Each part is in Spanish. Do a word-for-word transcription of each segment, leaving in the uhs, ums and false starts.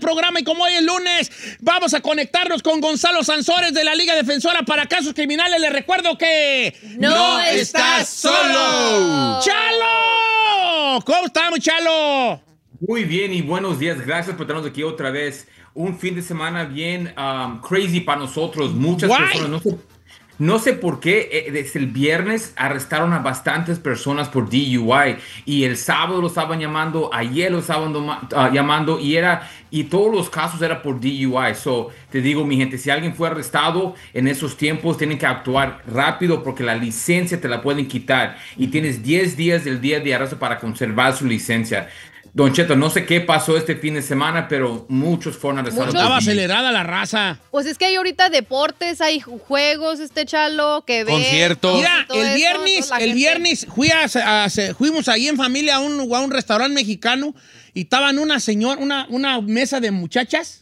programa y como hoy es lunes, vamos a conectarnos con Gonzalo Sansores de la Liga Defensora para Casos Criminales. Les recuerdo que... ¡No, no estás solo! ¡Chalo! ¿Cómo estamos, Chalo? Muy bien y buenos días. Gracias por tenernos aquí otra vez. Un fin de semana bien um, crazy para nosotros. Muchas Why? personas... No sé, no sé por qué eh, desde el viernes arrestaron a bastantes personas por D U I y el sábado lo estaban llamando, ayer lo estaban uh, llamando y era y todos los casos era por D U I. So, te digo, mi gente, si alguien fue arrestado en esos tiempos, tienen que actuar rápido porque la licencia te la pueden quitar y tienes diez días del día de arresto para conservar su licencia. Don Cheto, no sé qué pasó este fin de semana, pero muchos fueron arrestados. Estaba acelerada la raza. Pues es que hay ahorita deportes, hay juegos, este Chalo, que ve. Conciertos. Mira, el viernes, el viernes fui a, a, a, fuimos ahí en familia a un, a un restaurante mexicano y estaban una señora, una, una mesa de muchachas.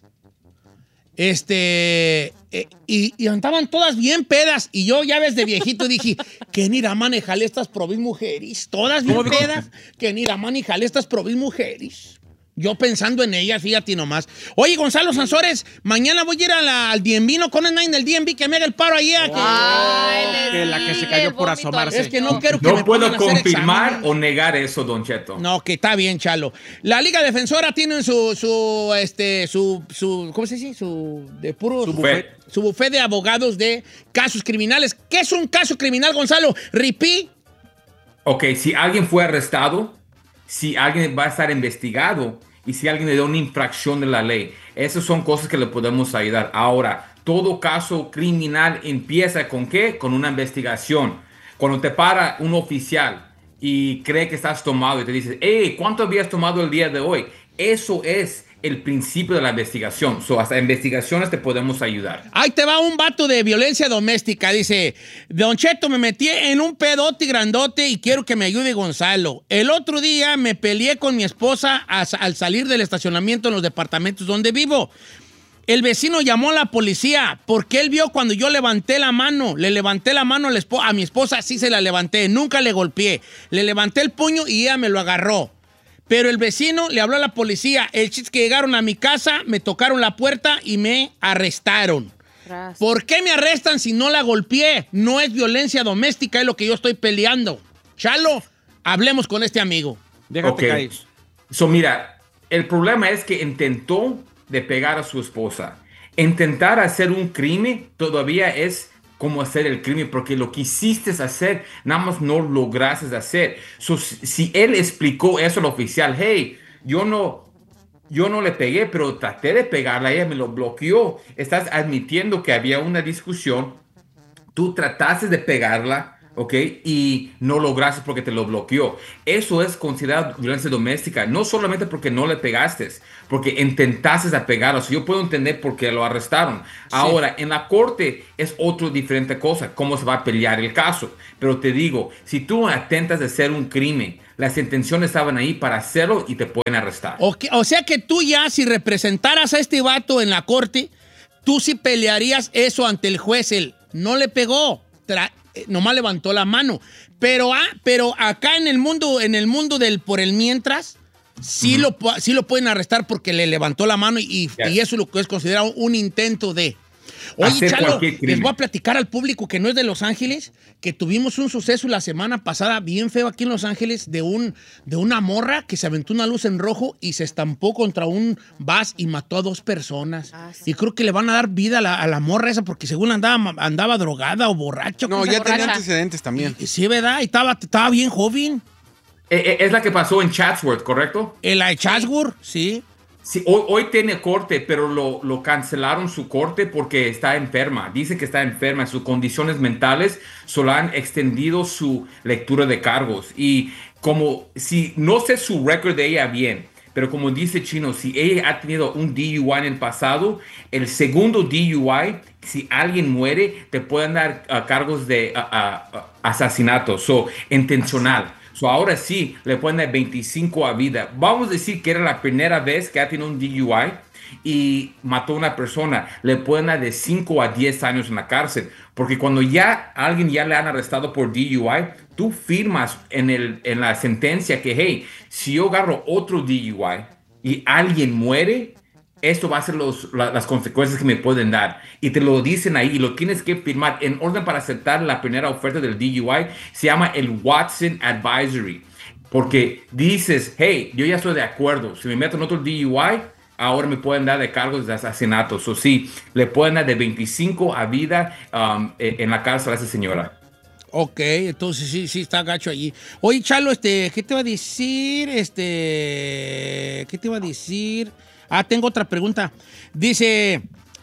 Este, eh, y, y andaban todas bien pedas. Y yo, ya ves, de viejito dije, ¿quién irá a manejar estas probis mujeres? Todas bien pedas. ¿Quién irá a manejar estas probis mujeres? Yo pensando en ellas, fíjate nomás. Oye, Gonzalo Sansores, mañana voy a ir a la, al D M V, no con el nine del D M V, que me haga el paro ahí. A que, Ay, que la que se cayó por asomarse. Es que no quiero que no me puedo pongan a hacer confirmar exámenes. o negar eso, Don Cheto. No, que está bien, Chalo. La Liga Defensora tiene su, su, este, su, su, ¿cómo se dice? Su, de puro... Su buffet. Su buffet de abogados de casos criminales. ¿Qué es un caso criminal, Gonzalo? ¿Ripi? Ok, si alguien fue arrestado, si alguien va a estar investigado y si alguien le da una infracción de la ley, esas son cosas que le podemos ayudar. Ahora, todo caso criminal empieza ¿con qué? Con una investigación. Cuando te para un oficial y cree que estás tomado y te dice, hey, ¿cuánto habías tomado el día de hoy? Eso es el principio de la investigación. So, hasta investigaciones te podemos ayudar. Ahí te va un vato de violencia doméstica. Dice, Don Cheto, me metí en un pedote grandote y quiero que me ayude Gonzalo. El otro día me peleé con mi esposa a, al salir del estacionamiento en los departamentos donde vivo. El vecino llamó a la policía porque él vio cuando yo levanté la mano. Le levanté la mano a, la esp- a mi esposa, sí se la levanté, nunca le golpeé. Le levanté el puño y ella me lo agarró. Pero el vecino le habló a la policía. El chiste es que llegaron a mi casa, me tocaron la puerta y me arrestaron. Gracias. ¿Por qué me arrestan si no la golpeé? No es violencia doméstica, es lo que yo estoy peleando. Chalo, hablemos con este amigo. Déjate Ok. caer. So, mira, el problema es que intentó de pegar a su esposa. Intentar hacer un crimen todavía es como hacer el crimen, porque lo que hiciste hacer, nada más no lograste hacer. So, si, si él explicó eso al oficial, hey, yo no, yo no le pegué, pero traté de pegarla, ella me lo bloqueó. Estás admitiendo que había una discusión, tú trataste de pegarla, ¿ok? Y no lograste porque te lo bloqueó. Eso es considerado violencia doméstica, no solamente porque no le pegaste, porque intentaste a pegarlo. O sea, yo puedo entender por qué lo arrestaron. Sí. Ahora, en la corte es otra diferente cosa, cómo se va a pelear el caso. Pero te digo, si tú intentas de hacer un crimen, las intenciones estaban ahí para hacerlo y te pueden arrestar. Okay, o sea que tú ya, si representaras a este vato en la corte, tú sí pelearías eso ante el juez. Él no le pegó, tra- nomás levantó la mano. Pero, ah, pero acá en el mundo, en el mundo del por el mientras, sí, uh-huh. lo, sí lo pueden arrestar porque le levantó la mano y, yes. y eso es lo que es considerado un intento de... Oye, Chalo, les voy a platicar al público que no es de Los Ángeles, que tuvimos un suceso la semana pasada bien feo aquí en Los Ángeles de, un, de una morra que se aventó una luz en rojo y se estampó contra un bus y mató a dos personas. Ah, sí. Y creo que le van a dar vida a la, a la morra esa porque según andaba, andaba drogada o borracho. No, ya borracha. tenía antecedentes también. Y, sí, ¿verdad? Y estaba, estaba bien joven. Es la que pasó en Chatsworth, ¿correcto? En la de Chatsworth, sí. Sí, hoy, hoy tiene corte, pero lo, lo cancelaron su corte porque está enferma. Dice que está enferma, sus condiciones mentales solo han extendido su lectura de cargos. Y como si, no sé su récord de ella bien, pero como dice Chino, si ella ha tenido un D U I en el pasado, el segundo D U I, si alguien muere, te pueden dar uh, cargos de uh, uh, uh, asesinato, so, intencional. So, ahora sí, le pueden dar veinticinco a vida. Vamos a decir que era la primera vez que ha tenido un D U I y mató a una persona. Le pueden dar de cinco a diez años en la cárcel. Porque cuando ya alguien ya le han arrestado por D U I, tú firmas en, el, en la sentencia que, hey, si yo agarro otro D U I y alguien muere, esto va a ser los, la- las consecuencias que me pueden dar. Y te lo dicen ahí y lo tienes que firmar en orden para aceptar la primera oferta del D U I. Se llama el Watson Advisory. Porque dices, hey, yo ya estoy de acuerdo. Si me meto en otro D U I, ahora me pueden dar de cargos de asesinato. O sí, le pueden dar de veinticinco a vida um, en la cárcel a esa señora. Ok, entonces sí, sí está gacho allí. Oye, Chalo, este, ¿qué te va a decir? Este, ¿qué te va a decir? Ah, tengo otra pregunta. Dice,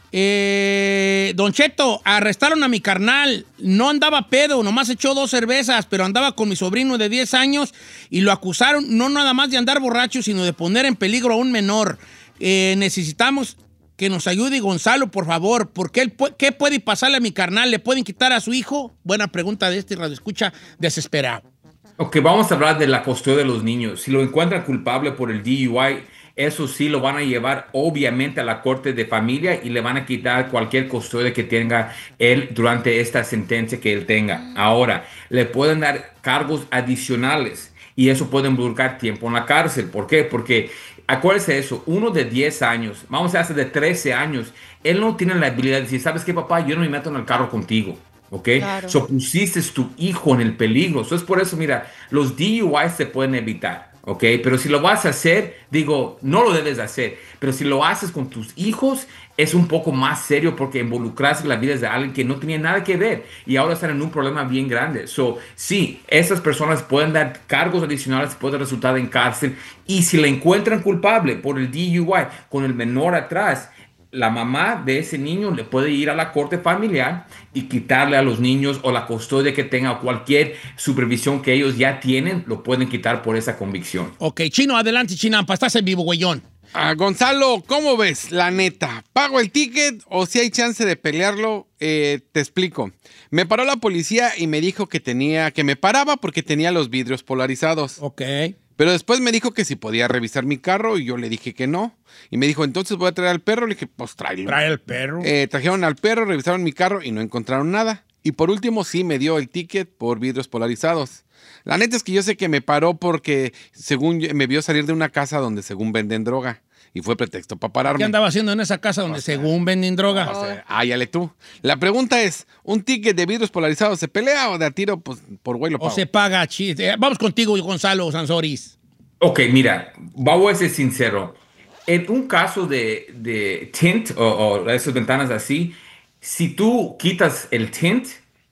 eh, Don Cheto, arrestaron a mi carnal. No andaba pedo, nomás echó dos cervezas, pero andaba con mi sobrino de diez años y lo acusaron no nada más de andar borracho, sino de poner en peligro a un menor. Eh, necesitamos que nos ayude Gonzalo, por favor, porque él, pu- ¿qué puede pasarle a mi carnal? ¿Le pueden quitar a su hijo? Buena pregunta de este radioescucha desesperado. Ok, vamos a hablar de la custodia de los niños. Si lo encuentran culpable por el D U I, eso sí lo van a llevar obviamente a la corte de familia y le van a quitar cualquier custodia que tenga él durante esta sentencia que él tenga. Ahora, le pueden dar cargos adicionales y eso puede involucrar tiempo en la cárcel. ¿Por qué? Porque acuérdese de eso, uno de diez años, vamos a hacer de trece años, él no tiene la habilidad de decir, ¿sabes qué, papá? Yo no me meto en el carro contigo. ¿Ok? Claro. So pusiste tu hijo en el peligro. So es por eso, mira, los D U Is se pueden evitar. ¿Ok? Pero si lo vas a hacer, digo, no lo debes hacer. Pero si lo haces con tus hijos, es un poco más serio porque involucraste la vida de alguien que no tenía nada que ver y ahora están en un problema bien grande. So, sí, esas personas pueden dar cargos adicionales, pueden resultar en cárcel y si le encuentran culpable por el D U I con el menor atrás, la mamá de ese niño le puede ir a la corte familiar y quitarle a los niños o la custodia que tenga o cualquier supervisión que ellos ya tienen, lo pueden quitar por esa convicción. Ok, Chino, adelante, Chinampa, estás en vivo, güeyón. Ah, Gonzalo, ¿cómo ves? La neta, ¿pago el ticket o si hay chance de pelearlo? Eh, te explico. Me paró la policía y me dijo que tenía, que me paraba porque tenía los vidrios polarizados. Ok. Pero después me dijo que si podía revisar mi carro y yo le dije que no. Y me dijo, entonces voy a traer al perro. Le dije, pues tráelo. Trae el perro. Eh, trajeron al perro, revisaron mi carro y no encontraron nada. Y por último sí me dio el ticket por vidrios polarizados. La neta es que yo sé que me paró porque según yo- me vio salir de una casa donde según venden droga. Y fue pretexto para pararme. ¿Qué andaba haciendo en esa casa donde según venden droga? O sea, áyale tú. La pregunta es, ¿un ticket de vidrios polarizados se pelea o de a tiro pues, por güey lo O pago? se paga, chi- eh, Vamos contigo, Gonzalo Sansoris. Ok, mira, vamos a ser sincero. En un caso de, de tint o, o esas ventanas así, si tú quitas el tint,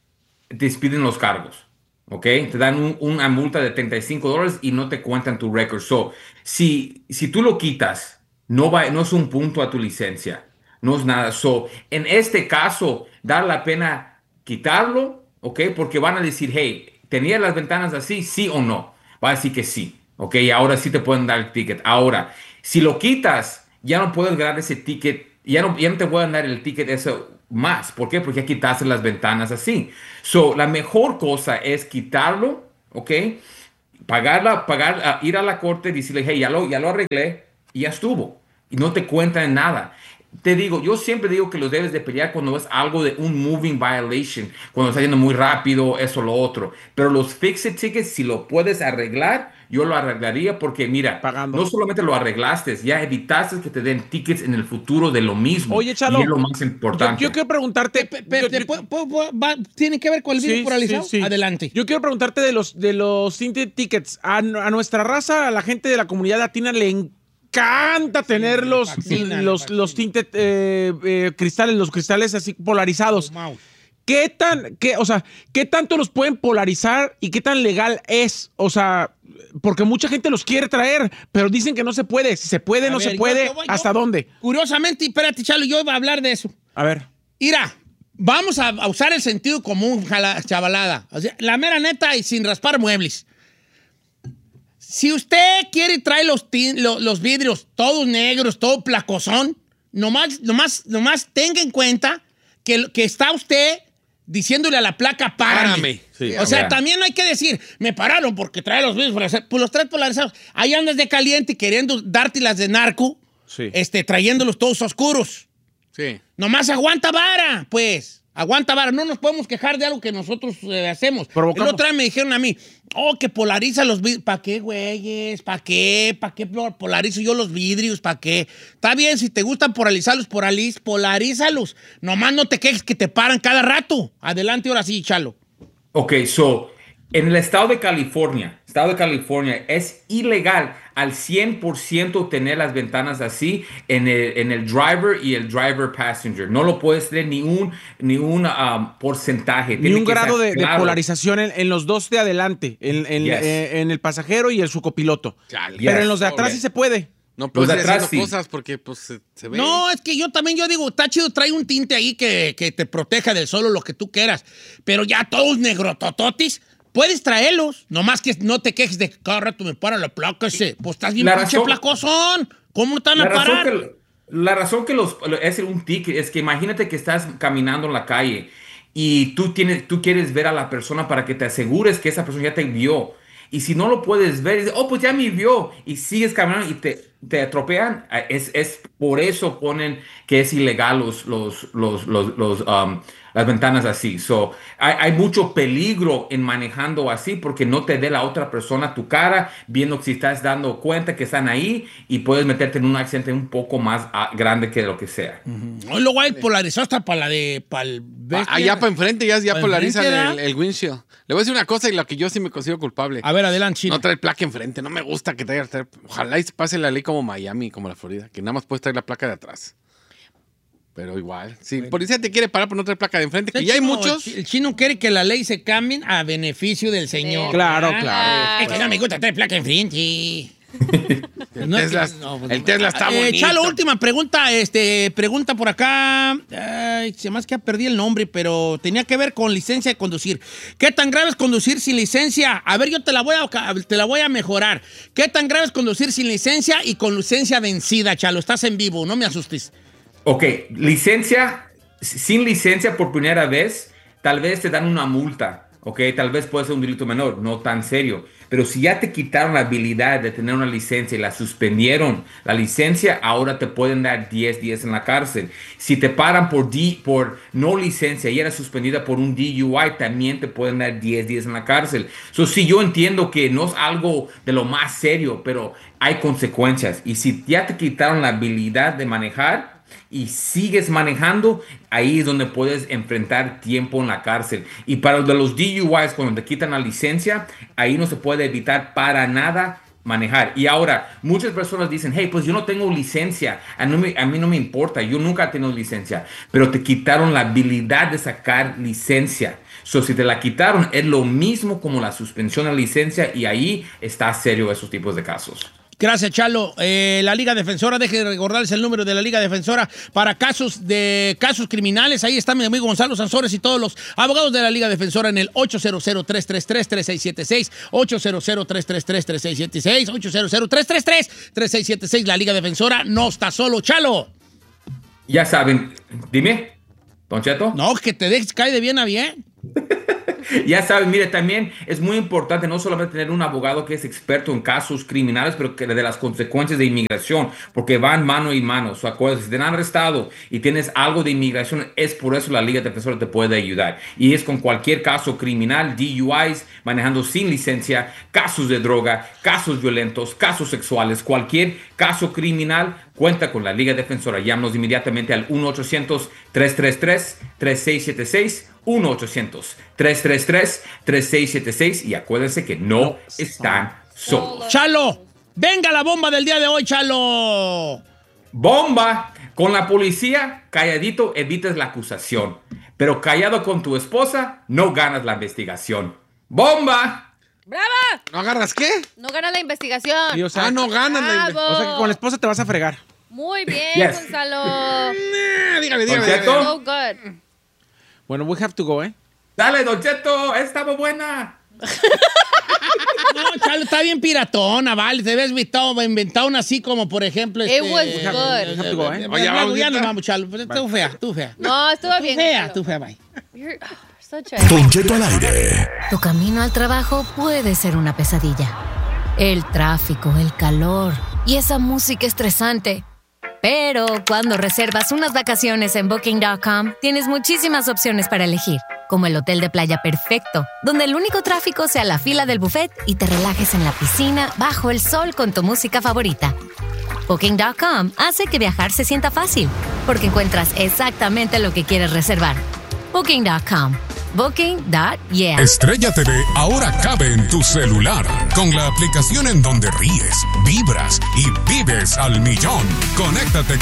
te despiden los cargos. ¿Ok? Te dan un- una multa de treinta y cinco dólares y no te cuentan tu récord. So, si, si tú lo quitas, no, va, no es un punto a tu licencia. No es nada. So, en este caso, da la pena quitarlo, ¿ok? Porque van a decir, hey, ¿tenía las ventanas así? ¿Sí o no? Va a decir que sí. Ok, y ahora sí te pueden dar el ticket. Ahora, si lo quitas, ya no puedes ganar ese ticket, ya no, ya no te pueden dar el ticket eso más. ¿Por qué? Porque ya quitaste las ventanas así. So, la mejor cosa es quitarlo, ok, pagarla, pagar, ah, ir a la corte y decirle, hey, ya lo, ya lo arreglé y ya estuvo. Y no te cuentan nada. Te digo, yo siempre digo que los debes de pelear cuando es algo de un moving violation, cuando está yendo muy rápido, eso, lo otro. Pero los fixed tickets, si lo puedes arreglar, yo lo arreglaría porque, mira, Pagando. no solamente lo arreglaste, ya evitaste que te den tickets en el futuro de lo mismo. Oye, Chalo, y es lo más Yo, importante. yo quiero preguntarte. Pe- pe- yo- te yo- pu- pu- pu- va- ¿Tiene que ver con el vidrio Sí, polarizado? sí, sí. Adelante. Yo quiero preguntarte de los de los tinted tickets. A, a nuestra raza, a la gente de la comunidad latina le encanta tener me los, fascina, me los, fascina. los tinted eh, eh, cristales, los cristales así polarizados. Mouse. ¿Qué tan, qué, o sea, qué tanto los pueden polarizar y qué tan legal es? O sea, porque mucha gente los quiere traer, pero dicen que no se puede. Si se puede, A no ver, se yo- puede. yo voy- yo- ¿Hasta dónde? Curiosamente, espérate, Chalo, yo iba a hablar de eso. A ver. Mira, vamos a, a usar el sentido común, jala- chavalada. O sea, la mera neta y sin raspar muebles. Si usted quiere traer los, tin- lo- los vidrios todos negros, todo placosón, nomás, nomás, nomás tenga en cuenta que, que está usted diciéndole a la placa, párame. Párame. Sí. O sea, Ya. también no hay que decir, me pararon porque trae los vidrios polarizados. Pues los traes polarizados. Ahí andas de caliente y queriendo darte las de narco, Sí. este, trayéndolos todos oscuros. Sí. Nomás aguanta vara, pues. Aguanta, vara, no nos podemos quejar de algo que nosotros eh, hacemos. Provocamos. El otro día me dijeron a mí, oh, que polariza los vidrios. ¿Para qué, güeyes? ¿Para qué? ¿Para qué polarizo yo los vidrios? ¿Para qué? Está bien, si te gustan polarizarlos, polariz, polarízalos. Nomás no te quejes que te paran cada rato. Adelante, ahora sí, Chalo. Ok, so, en el estado de California, estado de California, es ilegal al cien por ciento tener las ventanas así en el, en el driver y el driver passenger. No lo puedes tener ni un, ni un um, porcentaje. Ni Tiene un que grado estar de, de claro. polarización en, en los dos de adelante, en, en, Yes. eh, en el pasajero y el su copiloto. Chale. Pero Yes. en los de atrás Ok. sí se puede. No puedes Los de ir atrás, haciendo sí. cosas porque pues se, se ve. No, es que yo también, yo digo, está chido, trae un tinte ahí que, que te proteja del sol o lo que tú quieras. Pero ya todos negrotototis, puedes traerlos. Nomás que no te quejes de que cada rato me para la placa ese. Pues estás bien La pinche razón- placosón. ¿Cómo no te van La a razón, parar? que, la razón que los, es un ticket es que imagínate que estás caminando en la calle y tú, tienes, tú quieres ver a la persona para que te asegures que esa persona ya te vio. Y si no lo puedes ver, dices, oh, pues ya me vio. Y sigues caminando y te, te atropellan. Es, es por eso ponen que es ilegal los, los, los, los, los, um, las ventanas así. So, hay, hay mucho peligro en manejando así porque no te dé la otra persona tu cara, viendo si estás dando cuenta que están ahí y puedes meterte en un accidente un poco más ah, grande que lo que sea. Hoy luego hay polarizado hasta para la de... Para el Ah, allá para enfrente ya, ya Pa' polarizan enfrente, el, ¿verdad? el windshield. Le voy a decir una cosa y la que yo sí me considero culpable. A ver, adelante, Chino. No traer placa enfrente. No me gusta que traiga. traer- Ojalá y se pase la ley como Miami, como la Florida, que nada más puedes traer la placa de atrás. Pero igual. Si el policía te quiere parar por no traer placa de enfrente, que El ya hay chino- muchos. El chino quiere que la ley se cambie a beneficio del señor. Claro, ¿verdad? claro. Es que no me gusta traer placa enfrente. El, No, Tesla, que- no, pues el no. Tesla está Eh, bonito. Chalo, última pregunta. Este, pregunta por acá. Ay, se me hace que perdí el nombre, pero tenía que ver con licencia de conducir. ¿Qué tan grave es conducir sin licencia? A ver, yo te la voy a, te la voy a mejorar. ¿Qué tan grave es conducir sin licencia y con licencia vencida, Chalo? Estás en vivo, no me asustes. Ok, licencia, sin licencia por primera vez, tal vez te dan una multa, ok, tal vez puede ser un delito menor, no tan serio, pero si ya te quitaron la habilidad de tener una licencia y la suspendieron, la licencia, ahora te pueden dar diez días en la cárcel. Si te paran por, D, por no licencia y era suspendida por un D U I, también te pueden dar diez días en la cárcel. So, sí, yo entiendo que no es algo de lo más serio, pero hay consecuencias, y si ya te quitaron la habilidad de manejar y sigues manejando, ahí es donde puedes enfrentar tiempo en la cárcel. Y para de los D U Is, cuando te quitan la licencia, ahí no se puede evitar para nada manejar. Y ahora, muchas personas dicen, hey, pues yo no tengo licencia, a, no me, a mí no me importa, yo nunca he tenido licencia, pero te quitaron la habilidad de sacar licencia. So, si te la quitaron, es lo mismo como la suspensión de licencia, y ahí está serio esos tipos de casos. Gracias, Chalo. Eh, la Liga Defensora, deje de recordarles el número de la Liga Defensora para casos de casos criminales. Ahí está mi amigo Gonzalo Sansores y todos los abogados de la Liga Defensora en el ocho cero cero, tres tres tres, tres seis siete seis, ocho cero cero, tres tres tres, tres seis siete seis, ocho cero cero, tres tres tres, tres seis siete seis. La Liga Defensora no está solo, Chalo. Ya saben, dime, Don Cheto. No, que te dejes caer de bien a bien. Ya saben, mire, también es muy importante no solamente tener un abogado que es experto en casos criminales, pero que de las consecuencias de inmigración, porque van mano y mano. So, acuérdate, si te han arrestado y tienes algo de inmigración, es por eso la Liga Defensora te puede ayudar. Y es con cualquier caso criminal, D U Is, manejando sin licencia, casos de droga, casos violentos, casos sexuales, cualquier caso criminal, cuenta con la Liga Defensora. Llámanos inmediatamente al uno ochocientos, tres tres tres, tres seis siete seis, uno ochocientos, tres tres tres, tres seis siete seis, y acuérdense que no están solos. Chalo, venga la bomba del día de hoy, Chalo. Bomba. Con la policía, calladito evitas la acusación, pero callado con tu esposa, no ganas la investigación. ¡Bomba! ¡Brava! ¿No agarras qué? No gana la investigación. Sí, o sea, Ah, no ganas la Bravo. inve- o sea que con la esposa te vas a fregar. Muy bien, Yes. Gonzalo. Eh, dígame, dígame. Don Cheto. dígame. So good. Bueno, we have to go, ¿eh? Dale, Don Cheto, estaba buena. No, Chalo, está bien piratona, vale. Te ves inventado, inventado una así como, por ejemplo... It este, was eh, good. eh, Have to go, ¿eh? eh, Oye, ya, vamos, ya ¿neta? nos vamos, Chalo. Pero tú fea, tú fea. No, estuvo Tú bien. fea, Gonzalo. tú fea, bye. You're oh, such a... Don Cheto al aire. Tu camino al trabajo puede ser una pesadilla. El tráfico, el calor y esa música estresante. Pero cuando reservas unas vacaciones en Booking punto com, tienes muchísimas opciones para elegir, como el hotel de playa perfecto, donde el único tráfico sea la fila del buffet y te relajes en la piscina bajo el sol con tu música favorita. Booking punto com hace que viajar se sienta fácil, porque encuentras exactamente lo que quieres reservar. Booking punto com. Booking punto yeah. Estrella T V ahora cabe en tu celular, con la aplicación en donde ríes, vibras y vives al millón. Conéctate